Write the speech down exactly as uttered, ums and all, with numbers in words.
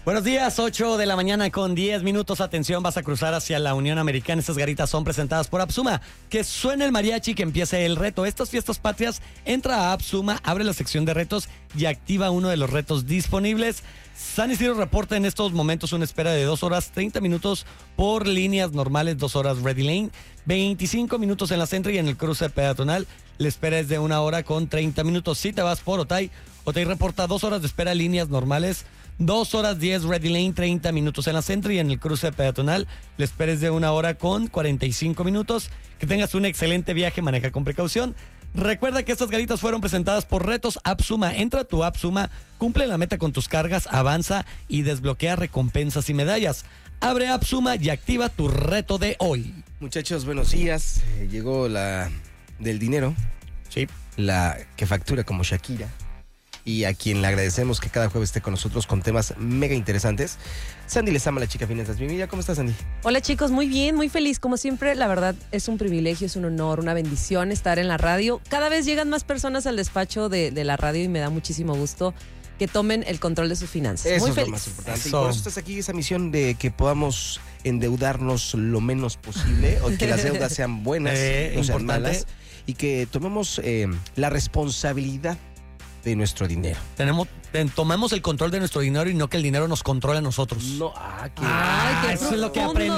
Buenos días, ocho de la mañana con diez minutos. Atención, vas a cruzar hacia la Unión Americana. Estas garitas son presentadas por Apsuma. Que suene el mariachi, que empiece el reto. Estas fiestas patrias, entra a Apsuma, abre la sección de retos y activa uno de los retos disponibles. San Isidro reporta en estos momentos una espera de dos horas treinta minutos por líneas normales, dos horas Ready Lane, veinticinco minutos en la Centro y en el cruce peatonal. La espera es de una hora con treinta minutos. Si te vas por Otay, Otay reporta dos horas de espera, líneas normales, dos horas diez Ready Lane, treinta minutos en la Centro y en el cruce peatonal. La espera es de una hora con cuarenta y cinco minutos. Que tengas un excelente viaje, maneja con precaución. Recuerda que estas garitas fueron presentadas por Retos Apsuma. Entra a tu Apsuma, cumple la meta con tus cargas, avanza y desbloquea recompensas y medallas. Abre Apsuma y activa tu reto de hoy. Muchachos, buenos días. Eh, llegó la del dinero. Sí. La que factura como Shakira. Y a quien le agradecemos que cada jueves esté con nosotros con temas mega interesantes. Sandy Lezama, la chica finanzas. Bienvenida, ¿cómo estás, Sandy? Hola chicos, muy bien, muy feliz. Como siempre, la verdad es un privilegio, es un honor, una bendición estar en la radio. Cada vez llegan más personas al despacho de, de la radio y me da muchísimo gusto que tomen el control de sus finanzas. Eso muy es feliz. lo más importante. Eso. Y por eso estás aquí, esa misión de que podamos endeudarnos lo menos posible o que las deudas sean buenas, Eh, no sean importante. malas, y que tomemos eh, la responsabilidad de nuestro dinero. Tenemos, ten- tomemos el control de nuestro dinero y no que el dinero nos controle a nosotros. No, ah, qué... Ay, qué eso es lo que profundo. aprendí.